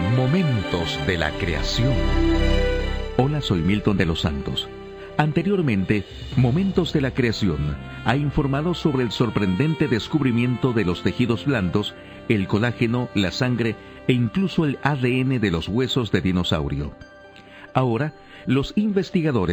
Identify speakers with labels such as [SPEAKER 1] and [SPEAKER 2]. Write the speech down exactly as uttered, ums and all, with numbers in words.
[SPEAKER 1] Momentos de la creación. Hola, soy Milton de los Santos. Anteriormente, Momentos de la Creación ha informado sobre el sorprendente descubrimiento de los tejidos blandos, el colágeno, la sangre e incluso el A D N de los huesos de dinosaurio. Ahora, los investigadores